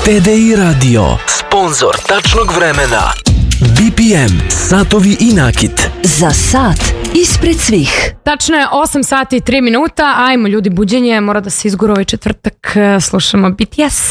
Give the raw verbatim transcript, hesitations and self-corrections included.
T D I Radio, sponzor tačnog vremena. B P M, satovi i nakit. Za sat ispred svih. Tačno je osam sati i tri minuta. Ajmo ljudi, buđenje, mora da se izgura ovaj četvrtak. Slušamo B T S.